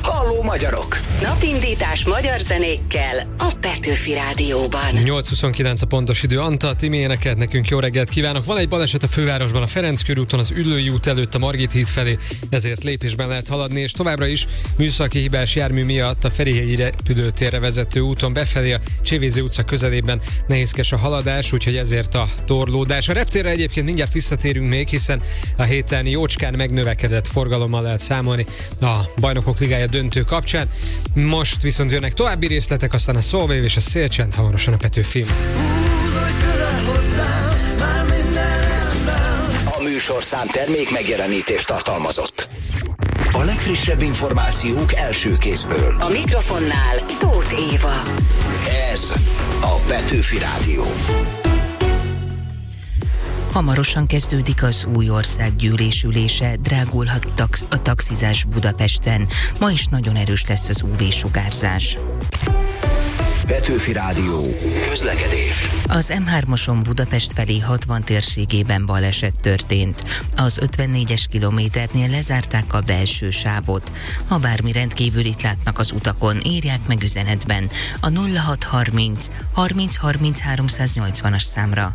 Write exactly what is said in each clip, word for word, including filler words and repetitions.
Halló magyarok! Napindítás magyar zenékkel a Petőfi Rádióban. nyolc huszonkilenc a pontos idő. Anta, Timi énekelt nekünk, jó reggelt kívánok. Van egy baleset a fővárosban, a Ferenc körúton, az Üllői út előtt a Margit híd felé, ezért lépésben lehet haladni, és továbbra is műszaki hibás jármű miatt a Ferihegyi repülőtérre vezető úton befelé a Csévézi utca közelében nehézkes a haladás, úgyhogy ezért a torlódás. A reptérre egyébként mindjárt visszatérünk még, hiszen a héten jócskán megnövekedett forgalommal lehet számolni a Bajnokok Ligája döntő kapcsán. Most viszont jönnek további részletek, aztán a Soulwave és a Szélcsend, hamarosan a Petőfi. A műsorszám termék megjelenítést tartalmazott. A legfrissebb információk első kézből. A mikrofonnál Tóth Éva. Ez a Petőfi Rádió. Hamarosan kezdődik az új országgyűlésülése, drágulhat tax- a taxizás Budapesten. Ma is nagyon erős lesz az ú vé-sugárzás. Petőfi Rádió. Közlekedés. Az em hármason Budapest felé hatvan térségében baleset történt. Az ötvennégyes kilométernél lezárták a belső sávot. Ha bármi rendkívülit látnak az utakon, írják meg üzenetben a nulla hat harminc harminc harminc háromszáznyolcvanas számra.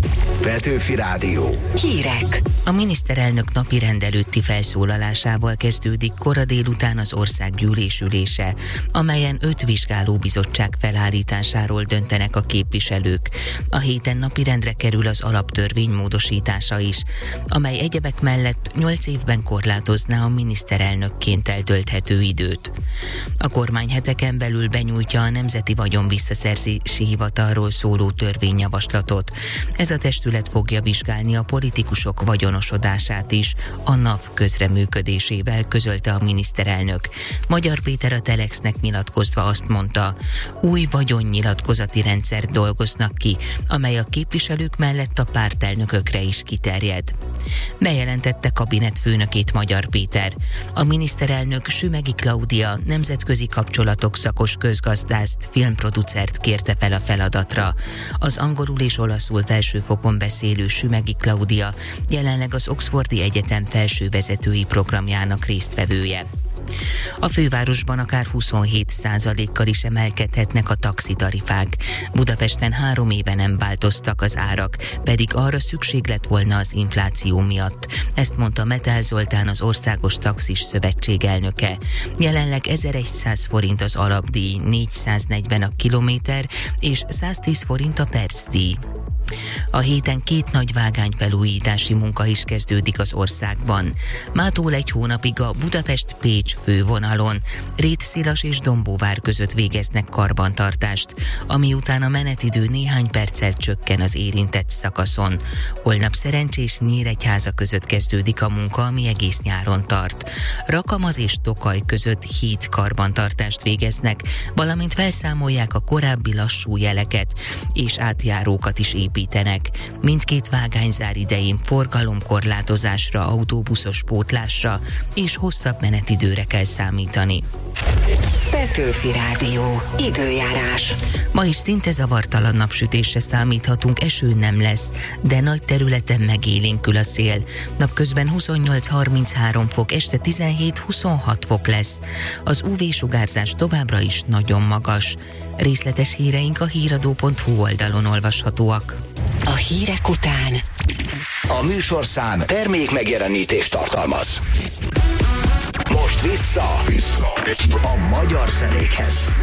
Petőfi Rádió. Hírek. A miniszterelnök napi rendelőtti felszólalásával kezdődik kora délután az országgyűlésülése, amelyen öt vizsgálóbizottság felállításáról döntenek a képviselők. A héten napirendre kerül az alaptörvény módosítása is, amely egyebek mellett nyolc évben korlátozná a miniszterelnökként eltölthető időt. A kormány heteken belül benyújtja a Nemzeti Vagyon Visszaszerzési Hivatalról szóló törvényjavaslatot. Ez a testület fogja vizsgálni a politikusok vagyonosodását is, a NAV közreműködésével, közölte a miniszterelnök. Magyar Péter a Telexnek nyilatkozva azt mondta, új vagyonnyilatkozati rendszert dolgoznak ki, amely a képviselők mellett a pártelnökökre is kiterjed. Bejelentette kabinetfőnökét Magyar Péter. A miniszterelnök Sümegi Klaudia nemzetközi kapcsolatok szakos közgazdászt, filmproducert kérte fel a feladatra. Az angolul és olaszul felsőfokon beszélő Sümegi Klaudia jelenleg az Oxfordi Egyetem felsővezetői programjának résztvevője. A fővárosban akár huszonhét százalékkal is emelkedhetnek a taxitarifák. Budapesten három éve nem változtak az árak, pedig arra szükség lett volna az infláció miatt. Ezt mondta Metel Zoltán, az Országos Taxis Szövetség elnöke. Jelenleg ezerszáz forint az alapdíj, négyszáznegyven a kilométer és száztíz forint a percdíj. A héten két nagy vágányfelújítási munka is kezdődik az országban. Mától egy hónapig a Budapest-Pécs fővonalon Rétszilas és Dombóvár között végeznek karbantartást, ami után a menetidő néhány perccel csökken az érintett szakaszon. Holnap Szerencsés Nyíregyháza között kezdődik a munka, ami egész nyáron tart. Rakamaz és Tokaj között híd karbantartást végeznek, valamint felszámolják a korábbi lassú jeleket és átjárókat is építenek. Mindkét vágányzár idején forgalomkorlátozásra, autóbuszos pótlásra és hosszabb menetidőre kell számítani. Petőfi Rádió. Időjárás. Ma is szinte zavartalan napsütésre számíthatunk, eső nem lesz, de nagy területen megélénkül a szél. Napközben huszonnyolc-harminchárom fok, este tizenhét-huszonhat fok lesz. Az ú vé-sugárzás továbbra is nagyon magas. Részletes híreink a híradó pont hú oldalon olvashatóak. A hírek után A műsorszám termék megjelenítést tartalmaz. Most vissza, vissza a magyar zenékhez.